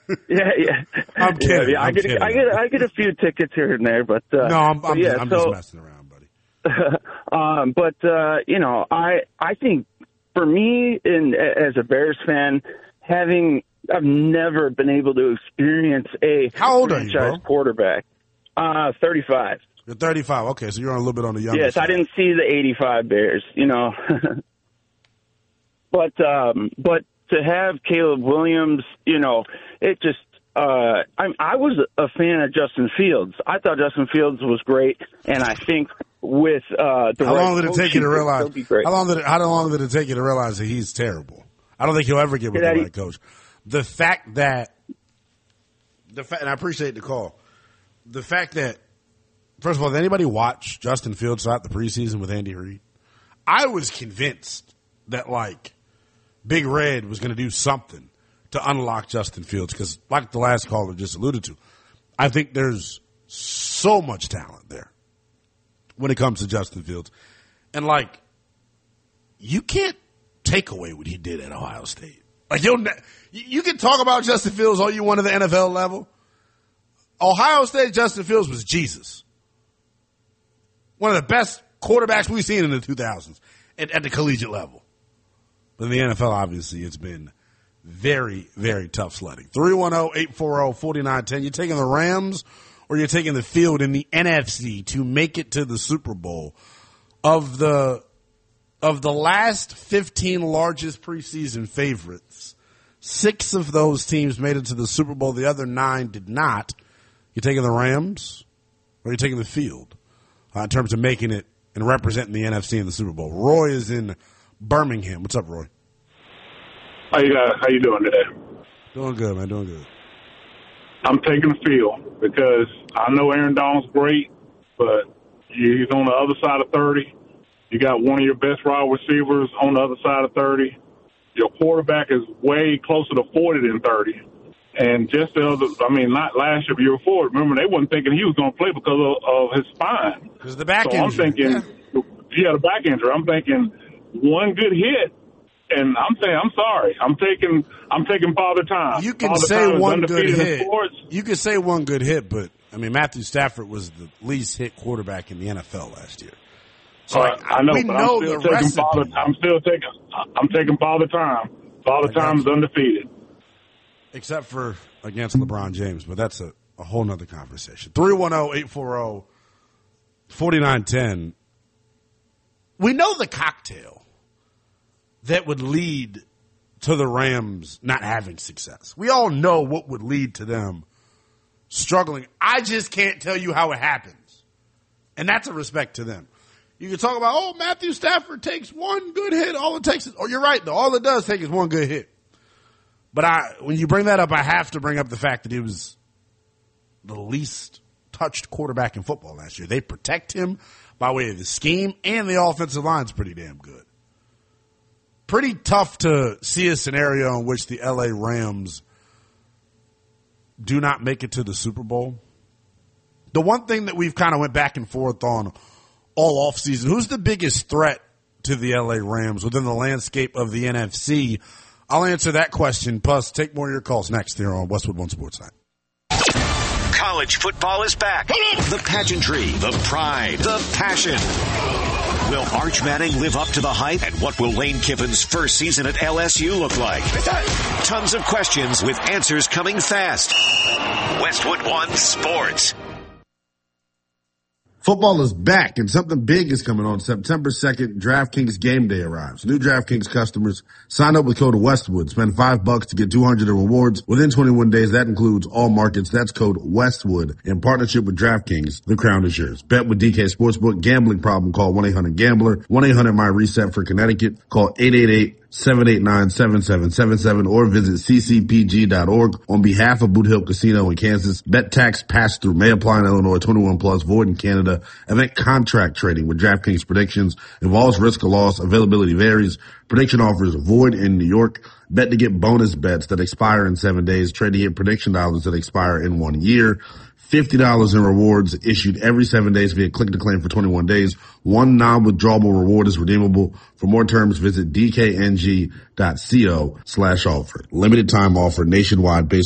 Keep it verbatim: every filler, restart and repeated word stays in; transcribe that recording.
Yeah, yeah. I'm kidding. Yeah, yeah. I I'm get, kidding. I get, I get a few tickets here and there, but uh, no, I'm, I'm, yeah, just, I'm so, just messing around, buddy. um, but uh, you know, I, I think for me, in as a Bears fan, having I've never been able to experience a How old are you, franchise bro? quarterback. Uh, thirty-five. You're thirty-five. Okay, so you're on a little bit on the younger Yes, side. I didn't see the eighty-five Bears, you know. but um, but to have Caleb Williams, you know, it just uh, I, I was a fan of Justin Fields. I thought Justin Fields was great, and I think with uh, the how right long did it take you to coaching, realize? he'll be great. How long did it, how long did it take you to realize that he's terrible? I don't think he'll ever get with Yeah, the he- right coach. The fact that the fact, and I appreciate the call. The fact that, first of all, did anybody watch Justin Fields throughout the preseason with Andy Reid? I was convinced that like Big Red was going to do something to unlock Justin Fields because, like the last caller just alluded to, I think there's so much talent there when it comes to Justin Fields, and like you can't take away what he did at Ohio State. Like you'll, ne- you can talk about Justin Fields all you want at the N F L level. Ohio State Justin Fields was Jesus. One of the best quarterbacks we've seen in the two thousands at, at the collegiate level. But in the N F L, obviously, it's been very, very tough sledding. three one zero, eight four zero, four nine one zero. You're taking the Rams or you're taking the field in the N F C to make it to the Super Bowl. Of the of the last fifteen largest preseason favorites, six of those teams made it to the Super Bowl. The other nine did not. You taking the Rams or are you taking the field uh, in terms of making it and representing the N F C in the Super Bowl? Roy is in Birmingham. What's up, Roy? How you guys, how you doing today? Doing good, man. Doing good. I'm taking the field because I know Aaron Donald's great, but he's on the other side of thirty. You got one of your best wide receivers on the other side of thirty. Your quarterback is way closer to forty than thirty. And just the other, I mean, not last year, but year before, remember, they wasn't thinking he was going to play because of, of his spine. Because the back so injury. I'm thinking, yeah. yeah, the back injury. I'm thinking one good hit, and I'm saying, I'm sorry. I'm taking I'm taking Father Time. You can Father say Time is one good undefeated in hit. sports. You can say one good hit, but, I mean, Matthew Stafford was the least hit quarterback in the N F L last year. So, Uh, like, I know, we but know I'm still the taking recipe. Father, I'm still taking. I'm taking Father Time. Father I got Time is you. undefeated. Except for against LeBron James, but that's a, a whole nother conversation. three one zero, eight four zero, four nine one zero. We know the cocktail that would lead to the Rams not having success. We all know what would lead to them struggling. I just can't tell you how it happens. And that's a respect to them. You can talk about, oh, Matthew Stafford takes one good hit. All it takes is, oh, you're right, though. All it does take is one good hit. But I, when you bring that up, I have to bring up the fact that he was the least touched quarterback in football last year. They protect him by way of the scheme, and the offensive line's pretty damn good. Pretty tough to see a scenario in which the L A Rams do not make it to the Super Bowl. The one thing that we've kind of went back and forth on all offseason, who's the biggest threat to the L A Rams within the landscape of the N F C? I'll answer that question, plus take more of your calls next here on Westwood One Sports Night. College football is back. The pageantry, the pride, the passion. Will Arch Manning live up to the hype? And what will Lane Kiffin's first season at L S U look like? Tons of questions with answers coming fast. Westwood One Sports. Football is back, and something big is coming on September second. DraftKings Game Day arrives. New DraftKings customers sign up with code Westwood. Spend five bucks to get two hundred in rewards within twenty-one days. That includes all markets. That's code Westwood in partnership with DraftKings. The crown is yours. Bet with D K Sportsbook. Gambling problem? Call one eight hundred gambler. one eight hundred my reset for Connecticut. Call eight eight eight seven eight nine seven seven seven seven or visit c c p g dot org. On behalf of Boot Hill Casino in Kansas, bet tax pass through may apply in Illinois, twenty-one plus, void in Canada. Event contract trading with DraftKings predictions involves risk of loss. Availability varies. Prediction offers void in New York. Bet to get bonus bets that expire in seven days. Trade to get prediction dollars that expire in one year. fifty dollars in rewards issued every seven days via click to claim for twenty-one days. One non-withdrawable reward is redeemable. For more terms, visit d k n g dot co slash offer. Limited time offer nationwide based